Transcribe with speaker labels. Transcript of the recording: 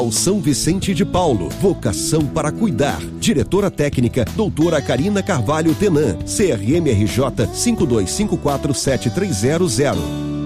Speaker 1: São Vicente de Paulo, vocação para cuidar. Diretora técnica, doutora Karina Carvalho Tenan, CRMRJ 52547300.